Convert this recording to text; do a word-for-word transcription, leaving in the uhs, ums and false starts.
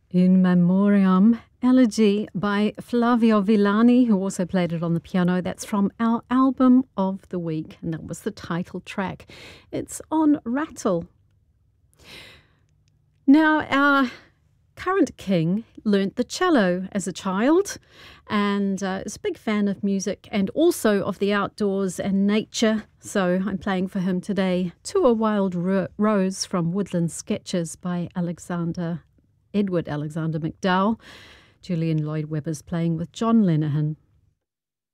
In Memoriam Elegy by Flavio Villani, who also played it on the piano. That's from our album of the week, and that was the title track. It's on Rattle. Now, our current king learnt the cello as a child and uh, is a big fan of music and also of the outdoors and nature. So I'm playing for him today To a Wild Ro- Rose from Woodland Sketches by Alexander Edward Alexander McDowell. Julian Lloyd Webber's playing with John Lenihan.